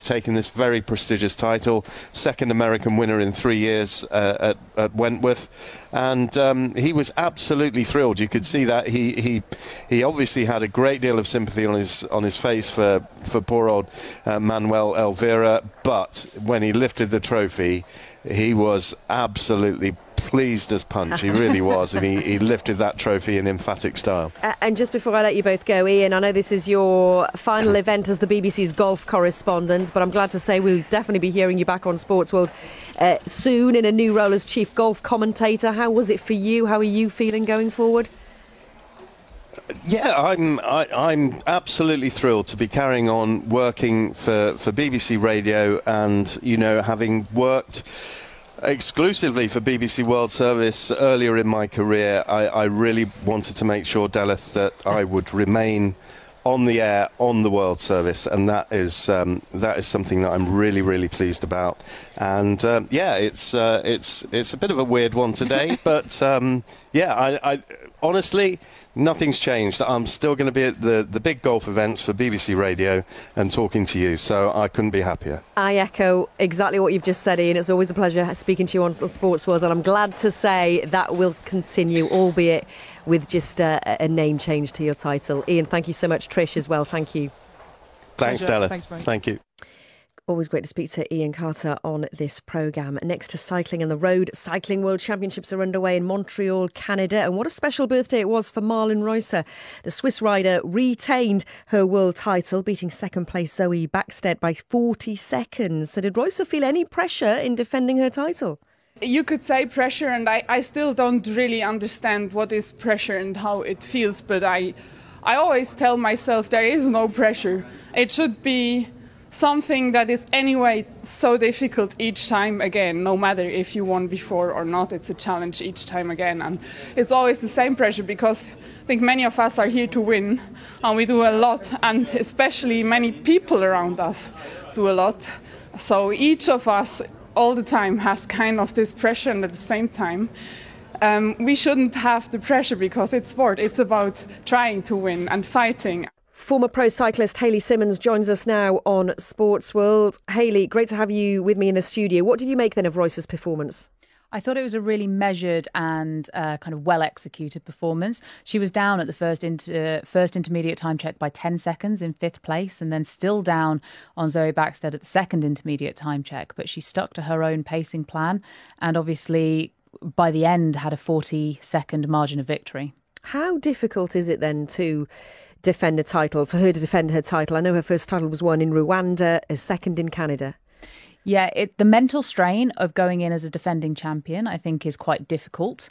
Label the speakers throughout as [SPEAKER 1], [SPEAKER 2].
[SPEAKER 1] taking this very prestigious title, second American winner in 3 years at Wentworth, and he was absolutely thrilled. You could see that he obviously had a great deal of sympathy on his face for poor old Manuel Elvira, but when he lifted the trophy, he was absolutely pleased as punch. He really was, and he lifted that trophy in emphatic style.
[SPEAKER 2] And just before I let you both go, Ian, I know this is your final event as the BBC's golf correspondent, but I'm glad to say we'll definitely be hearing you back on Sports World soon in a new role as chief golf commentator. How was it for you? How are you feeling going forward?
[SPEAKER 1] Yeah, I'm absolutely thrilled to be carrying on working for BBC Radio, and having worked exclusively for BBC World Service earlier in my career, I really wanted to make sure, Delith, that I would remain on the air on the World Service, and that is something that I'm really, really pleased about. And it's a bit of a weird one today, but I honestly, nothing's changed. I'm still going to be at the big golf events for BBC Radio and talking to you, so I couldn't be happier.
[SPEAKER 2] I echo exactly what you've just said, Ian. It's always a pleasure speaking to you on Sports World, and I'm glad to say that will continue, albeit with just a name change to your title. Ian, thank you so much. Trish as well, thank you.
[SPEAKER 1] Thanks, Della. Thank you.
[SPEAKER 2] Always great to speak to Ian Carter on this programme. Next to cycling and the Road Cycling World Championships are underway in Montreal, Canada. And what a special birthday it was for Marlen Reusser. The Swiss rider retained her world title, beating second place Zoe Backstedt by 40 seconds. So did Reusser feel any pressure in defending her title?
[SPEAKER 3] You could say pressure, and I still don't really understand what is pressure and how it feels. But I always tell myself there is no pressure. It should be something that is anyway so difficult each time again, no matter if you won before or not. It's a challenge each time again, and it's always the same pressure, because I think many of us are here to win, and we do a lot, and especially many people around us do a lot. So each of us all the time has kind of this pressure, and at the same time we shouldn't have the pressure, because it's sport. It's about trying to win and fighting.
[SPEAKER 2] Former pro cyclist Hayley Simmons joins us now on Sports World. Hayley, great to have you with me in the studio. What did you make then of Reusser's performance?
[SPEAKER 4] I thought it was a really measured and kind of well-executed performance. She was down at the first intermediate time check by 10 seconds in fifth place, and then still down on Zoe Backstedt at the second intermediate time check. But she stuck to her own pacing plan, and obviously by the end had a 40-second margin of victory. How
[SPEAKER 2] difficult is it then to defend a title, for her to defend her title? I know her first title was won in Rwanda, a second in Canada.
[SPEAKER 4] Yeah, the mental strain of going in as a defending champion, I think, is quite difficult.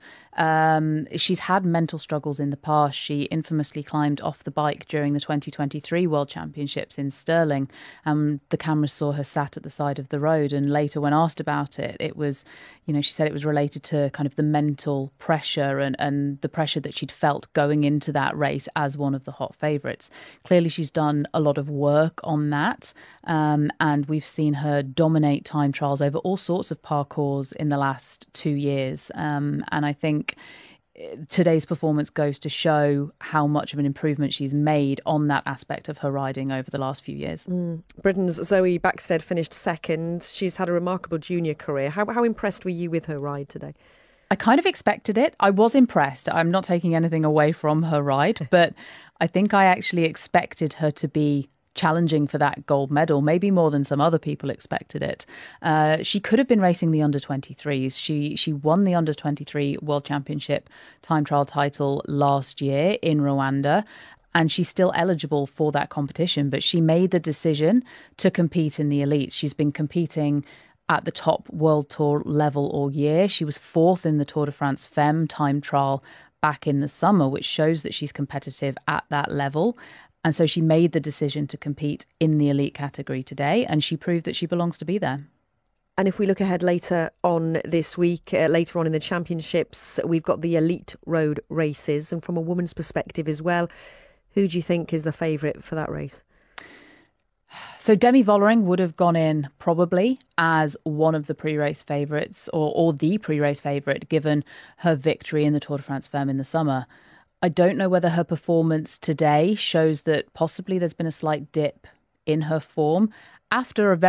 [SPEAKER 4] She's had mental struggles in the past. She infamously climbed off the bike during the 2023 World Championships in Stirling. The cameras saw her sat at the side of the road, and later when asked about it, it was, she said it was related to kind of the mental pressure and the pressure that she'd felt going into that race as one of the hot favourites. Clearly, she's done a lot of work on that, and we've seen her dominate time trials over all sorts of parcours in the last 2 years. And I think today's performance goes to show how much of an improvement she's made on that aspect of her riding over the last few years.
[SPEAKER 2] Britain's Zoe Backstedt finished second. She's had a remarkable junior career. How impressed were you with her ride today?
[SPEAKER 4] I kind of expected it. I was impressed. I'm not taking anything away from her ride, but I think I actually expected her to be challenging for that gold medal, maybe more than some other people expected it. She could have been racing the under-23s. She won the under-23 World Championship time trial title last year in Rwanda, and she's still eligible for that competition, but she made the decision to compete in the elites. She's been competing at the top World Tour level all year. She was fourth in the Tour de France Femme time trial back in the summer, which shows that she's competitive at that level. And so she made the decision to compete in the elite category today, and she proved that she belongs to be there.
[SPEAKER 2] And if we look ahead later on this week, later on in the championships, we've got the elite road races. And from a woman's perspective as well, who do you think is the favourite for that race?
[SPEAKER 4] So Demi Vollering would have gone in probably as one of the pre-race favourites, or the pre-race favourite, given her victory in the Tour de France Femme in the summer. I don't know whether her performance today shows that possibly there's been a slight dip in her form, after a